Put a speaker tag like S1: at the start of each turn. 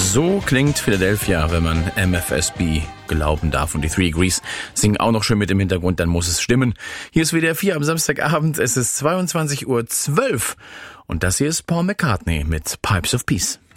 S1: So klingt Philadelphia, wenn man MFSB glauben darf. Und die Three Degrees singen auch noch schön mit im Hintergrund, dann muss es stimmen. Hier ist WDR 4 am Samstagabend. Es ist 22:12 Uhr. Und das hier ist Paul McCartney mit Pipes of Peace.